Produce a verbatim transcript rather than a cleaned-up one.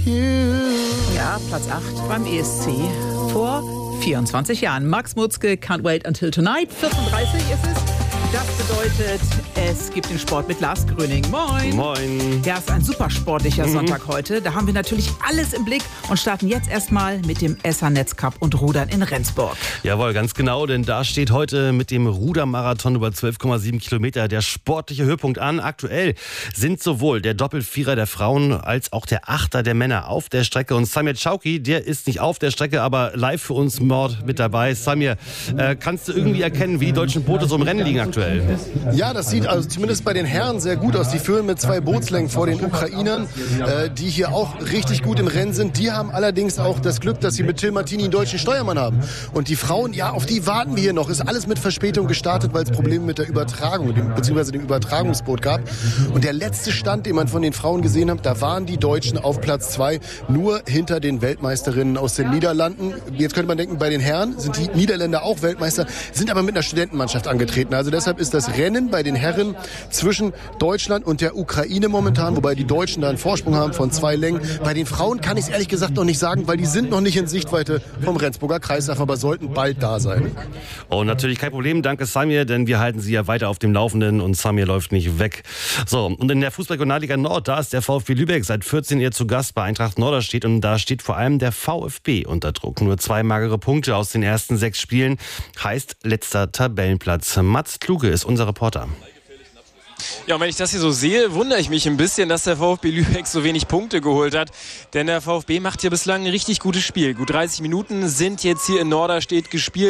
Ja, Platz acht beim E S C vor vierundzwanzig Jahren. Max Mutzke, Can't Wait Until Tonight, vierzehn Uhr dreißig ist es. Das bedeutet, es gibt den Sport mit Lars Gröning. Moin. Moin. Ja, es ist ein super sportlicher Mhm. Sonntag heute. Da haben wir natürlich alles im Blick und starten jetzt erstmal mit dem Esser-Netzcup und Rudern in Rendsburg. Jawohl, ganz genau, denn da steht heute mit dem Rudermarathon über zwölf Komma sieben Kilometer der sportliche Höhepunkt an. Aktuell sind sowohl der Doppelvierer der Frauen als auch der Achter der Männer auf der Strecke. Und Samir Chauki, der ist nicht auf der Strecke, aber live für uns Mord mit dabei. Samir, äh, kannst du irgendwie erkennen, wie die deutschen Boote so im Rennen liegen aktuell? Ja, das sieht also zumindest bei den Herren sehr gut aus. Die führen mit zwei Bootslängen vor den Ukrainern, äh, die hier auch richtig gut im Rennen sind. Die haben allerdings auch das Glück, dass sie mit Till Martini einen deutschen Steuermann haben. Und die Frauen, ja, auf die warten wir hier noch. Ist alles mit Verspätung gestartet, weil es Probleme mit der Übertragung, dem, beziehungsweise dem Übertragungsboot gab. Und der letzte Stand, den man von den Frauen gesehen hat, da waren die Deutschen auf Platz zwei, nur hinter den Weltmeisterinnen aus den Niederlanden. Jetzt könnte man denken, bei den Herren sind die Niederländer auch Weltmeister, sind aber mit einer Studentenmannschaft angetreten. Also deshalb ist das Rennen bei den Herren zwischen Deutschland und der Ukraine momentan, wobei die Deutschen da einen Vorsprung haben von zwei Längen. Bei den Frauen kann ich es ehrlich gesagt noch nicht sagen, weil die sind noch nicht in Sichtweite vom Rendsburger Kreisach, aber sollten bald da sein. Und natürlich kein Problem, danke Samir, denn wir halten Sie ja weiter auf dem Laufenden und Samir läuft nicht weg. So, und in der Fußball-Regionalliga Nord, da ist der VfB Lübeck seit vierzehn Jahren zu Gast bei Eintracht Norderstedt und da steht vor allem der VfB unter Druck. Nur zwei magere Punkte aus den ersten sechs Spielen, heißt letzter Tabellenplatz. Mats Kluge ist unser Reporter. Ja, und wenn ich das hier so sehe, wundere ich mich ein bisschen, dass der VfB Lübeck so wenig Punkte geholt hat. Denn der VfB macht hier bislang ein richtig gutes Spiel. Gut dreißig Minuten sind jetzt hier in Norderstedt gespielt.